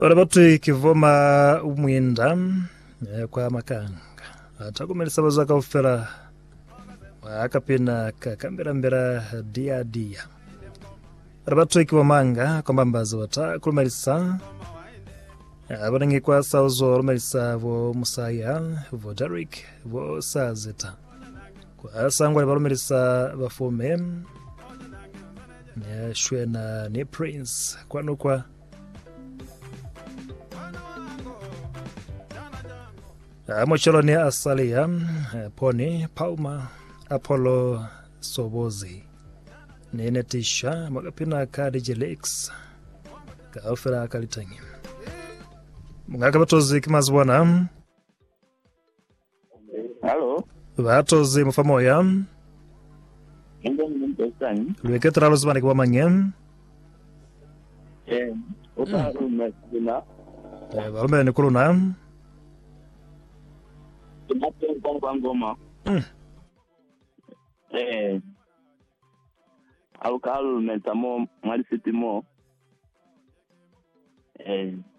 Orabatu kivoma umwinda kwa makanga atakumelisa bazaka ufera akapina kakambera dia Orabatu kivomanga kwa mbambazi watakumelisa abanangi kwa sauzo rumelisa vo Musaya vo Derek vo Sazeta kwa sangwa barumelisa bafume ne shwena ne Prince kwa nukwa Mocheloni Asalia Pony Palma Apollo Sobozi Nenetisha Magapina Kadiji Lakes Kaofera Kalitangi Mungakabatozi Kimazwana Hello. Batozi Mufamoya Lweketra Lozbani kwa manyem Utaru Mesina Balme ni kuruna kwa ngoma. Au kalu metamo mwali sitimo.